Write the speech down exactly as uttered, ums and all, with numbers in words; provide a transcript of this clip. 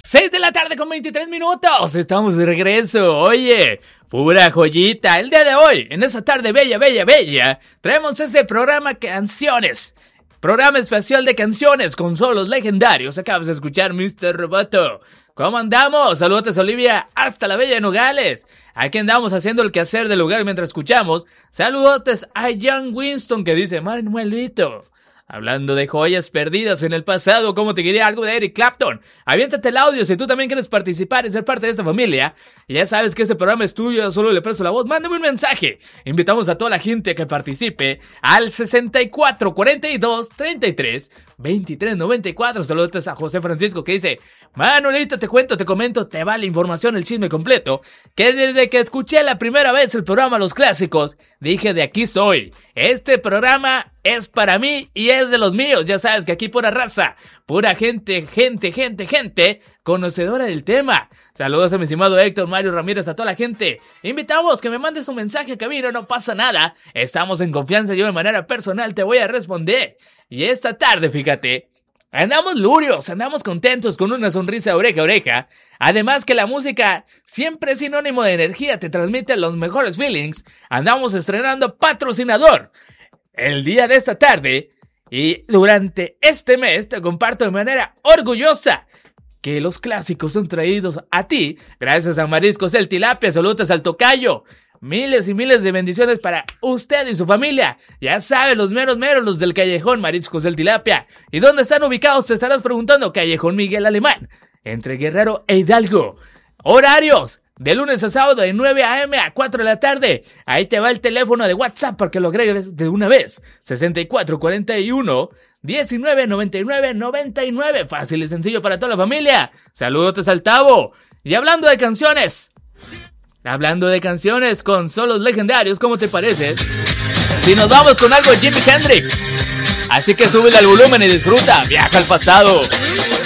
seis de la tarde con veintitrés minutos. Estamos de regreso. Oye, pura joyita. El día de hoy, en esa tarde bella, bella, bella, traemos este programa Canciones. Programa especial de canciones con solos legendarios. Acabas de escuchar mister Roboto. ¿Cómo andamos? Saludos, Olivia, hasta la bella Nogales. Aquí andamos haciendo el quehacer del lugar mientras escuchamos. Saludos a John Winston que dice, Manuelito, hablando de joyas perdidas en el pasado, ¿cómo te quería algo de Eric Clapton? Aviéntate el audio si tú también quieres participar y ser parte de esta familia. Y ya sabes que este programa es tuyo, yo solo le presto la voz. Mándame un mensaje. Invitamos a toda la gente a que participe al sesenta y cuatro, cuarenta y dos, treinta y tres, veintitrés, noventa y cuatro. Saludos a José Francisco que dice, Manuelito, te cuento, te comento, te va la información, el chisme completo, que desde que escuché la primera vez el programa Los Clásicos, dije de aquí soy. Este programa es para mí y es de los míos. Ya sabes que aquí pura raza, pura gente, gente, gente, gente conocedora del tema. Saludos a mi estimado Héctor, Mario Ramírez, a toda la gente. Invitamos que me mandes un mensaje a cabina, no pasa nada. Estamos en confianza, yo de manera personal te voy a responder. Y esta tarde, fíjate, andamos lurios, andamos contentos con una sonrisa oreja a oreja. Además que la música siempre es sinónimo de energía, te transmite los mejores feelings. Andamos estrenando patrocinador el día de esta tarde y durante este mes te comparto de manera orgullosa que los clásicos son traídos a ti gracias a Mariscos El Tilapia. Saludos al tocayo. Miles y miles de bendiciones para usted y su familia. Ya sabe, los meros meros, los del Callejón Mariscos El Tilapia. ¿Y dónde están ubicados? Te estarás preguntando. Callejón Miguel Alemán, entre Guerrero e Hidalgo. Horarios de lunes a sábado de nueve a eme a cuatro de la tarde. Ahí te va el teléfono de WhatsApp para que lo agregues de una vez. sesenta y cuatro, cuarenta y uno, diecinueve, noventa y nueve, noventa y nueve. Fácil y sencillo para toda la familia. Saludos al Tavo. Y hablando de canciones, hablando de canciones con solos legendarios, ¿cómo te parece? Si nos vamos con algo de Jimi Hendrix. Así que súbele al volumen y disfruta. Viaja al pasado.